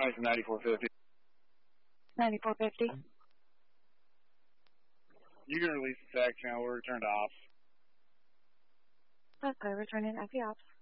Nice 9450. 9450. You can release the tag channel. We'll return to ops. Okay, returning FE ops.